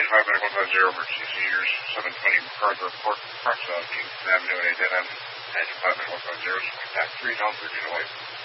150 emergency Cedars, 720 MacArthur Park South, Kingston Avenue, and 8 National 5 150, contact 3 Down 1308.